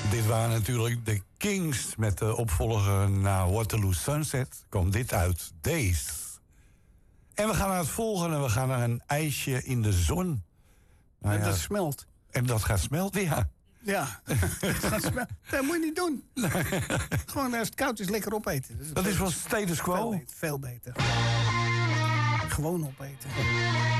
Dit waren natuurlijk de Kings met de opvolger naar Waterloo Sunset. Komt dit uit, Days. En we gaan naar het volgende. We gaan naar een ijsje in de zon. Nou en ja, dat smelt. En dat gaat smelten, ja. Ja, dat moet je niet doen. Gewoon als het koud is, lekker opeten. Dat is wel status quo. Veel beter. Gewoon opeten.